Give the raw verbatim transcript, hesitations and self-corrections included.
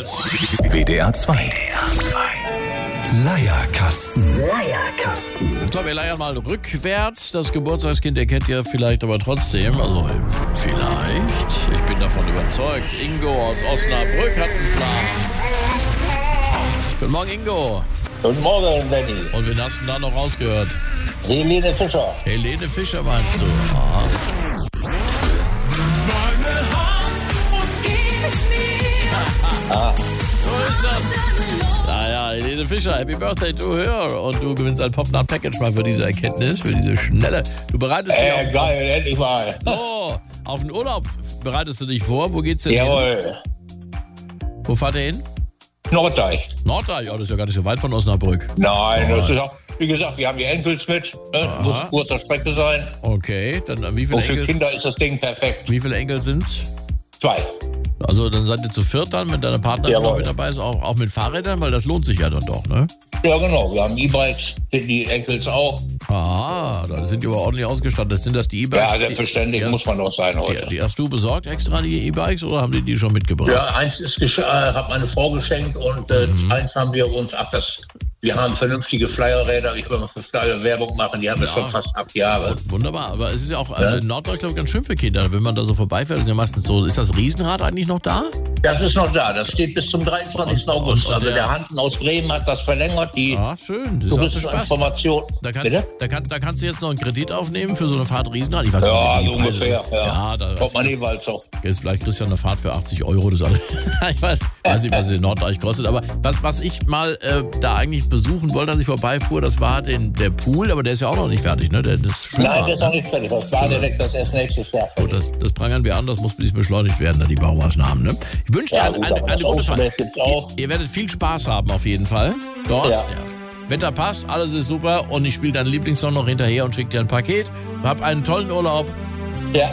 Angels. W D R zwei. Leierkasten. Leierkasten. So, wir leiern mal rückwärts. Das Geburtstagskind, ihr kennt ihr vielleicht aber trotzdem. Also, vielleicht. Ich bin davon überzeugt. Ingo aus Osnabrück hat einen Plan. Guten Morgen, Ingo. Guten Morgen, Benny. Und wen hast du da noch rausgehört? Helene Fischer. Helene Fischer meinst du? Ah. Meine Hand und gib es mir. Ah. So ist das. Naja, Helene Fischer, Happy Birthday to her. Und du gewinnst ein Popnut Package mal für diese Erkenntnis, für diese schnelle. Du bereitest dich Äh, auf, geil, endlich mal. oh, auf den Urlaub bereitest du dich vor. Wo geht's denn hin? Jawohl. Wo fahrt ihr hin? Norddeich. Norddeich, oh, das ist ja gar nicht so weit von Osnabrück. Nein, Oh. das ist auch, wie gesagt, wir haben die Enkels mit. Ne? Muss kurzer Strecke sein. Okay, dann äh, wie viele Und für Enkel? Kinder ist das Ding perfekt. Wie viele Enkel sind's? Zwei. Also dann seid ihr zu viert dann, mit deiner Partnerin Jawohl. noch mit dabei ist, auch, auch mit Fahrrädern, weil das lohnt sich ja dann doch, ne? Ja, genau. Wir haben E-Bikes, die Enkels auch. Ah, da sind die aber ordentlich ausgestattet. Sind das die E-Bikes? Ja, selbstverständlich die, muss man auch sein heute. Die, die hast du besorgt extra, die E-Bikes, oder haben die die schon mitgebracht? Ja, eins ist gesch- äh, hat meine Frau geschenkt und äh, Mhm. eins haben wir uns, ach das, wir haben vernünftige Flyerräder, ich will mal für Flyer Werbung machen, die haben wir Ja. schon fast acht Jahre. Wunderbar, aber es ist ja auch Ja. äh, in Norddeutschland ganz schön für Kinder, wenn man da so vorbeifährt. Das ist ja meistens so. Ist das Riesenrad eigentlich noch da? Das ist noch da, das steht bis zum dreiundzwanzigsten Und- August. und- und also der- der Hansen aus Bremen hat das verlängert, die Ah, schön. Das ist auch so Spaß. Tourismusinformation. Da, kann, Bitte? da, kann, da kannst du jetzt noch einen Kredit aufnehmen für so eine Fahrt Riesenrad. Ich weiß Ja, nicht, so wie die Preise ungefähr. sind. Ja, Ja, da kommt man jeweils auch. ist vielleicht kriegst du ja eine Fahrt für achtzig Euro. Das alles. Ich weiß, weiß nicht, was es in Norddeich kostet. Aber was, was ich mal äh, da eigentlich besuchen wollte, als ich vorbeifuhr, das war den, der Pool. Aber der ist ja auch noch nicht fertig, ne? Der, das Nein, das ist noch ne? nicht fertig. Das Badedeck, das erst nächstes Jahr. Gut, das, das prangern wir an. Das muss beschleunigt werden, da die Baumaßnahmen. Ne? Ich wünsche dir Ja, eine, gut, eine, aber eine das gute Fahrt. Außenwelt gibt's auch. Ihr, ihr werdet viel Spaß haben auf jeden Fall. Dort. Ja. Wetter passt, alles ist super und ich spiele deinen Lieblingssong noch hinterher und schicke dir ein Paket. Hab einen tollen Urlaub